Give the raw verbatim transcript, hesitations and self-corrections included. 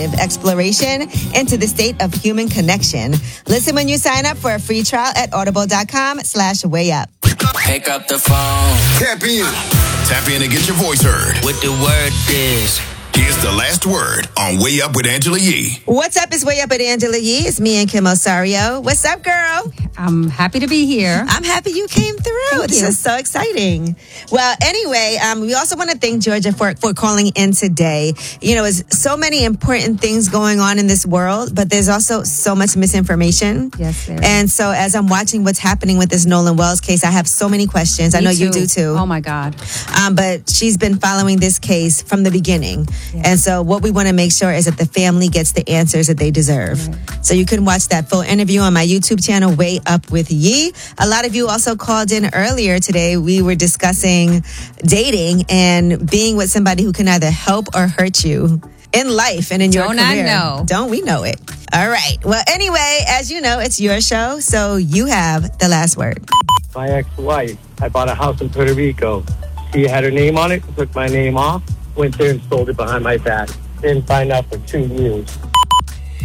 exploration into the state of human connection. Listen when you sign up for a free trial at audible.com slash way up. Pick up the phone. Tap in. Tap in and get your voice heard. What the word is. Here's the last word on Way Up with Angela Yee. What's up? It's Way Up with Angela Yee. It's me and Kim Osario. What's up, girl? I'm happy to be here. I'm happy you came through. Thank this you. is so exciting. Well, anyway, um, we also want to thank Georgia for, for calling in today. You know, there's so many important things going on in this world, but there's also so much misinformation. Yes, there is. And so as I'm watching what's happening with this Nolan Wells case, I have so many questions. Me I know too. you do too. Oh, my God. Um, but she's been following this case from the beginning. Yeah. And so what we want to make sure is that the family gets the answers that they deserve. Right. So you can watch that full interview on my YouTube channel, Way Up with Yee. A lot of you also called in earlier today. We were discussing dating and being with somebody who can either help or hurt you in life and in your Don't I career. know? Don't we know it? All right. Well, anyway, as you know, it's your show, so you have the last word. My ex-wife, I bought a house in Puerto Rico. She had her name on it, took my name off, went there and sold it behind my back. Didn't find out for two years.